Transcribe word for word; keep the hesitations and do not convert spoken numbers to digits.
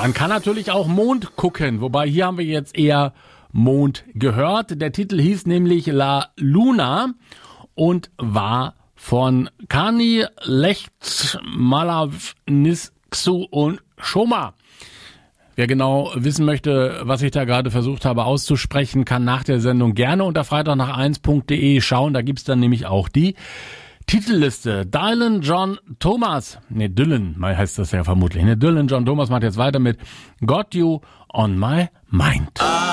Man kann natürlich auch Mond gucken, wobei hier haben wir jetzt eher Mond gehört. Der Titel hieß nämlich La Luna und war von Kani Lechtmalavnisxu und Schoma. Wer genau wissen möchte, was ich da gerade versucht habe auszusprechen, kann nach der Sendung gerne unter freitag nach eins punkt de schauen. Da gibt's dann nämlich auch die Titelliste. Dylan John Thomas, ne Dylan heißt das ja vermutlich, ne Dylan John Thomas macht jetzt weiter mit Got You on My Mind.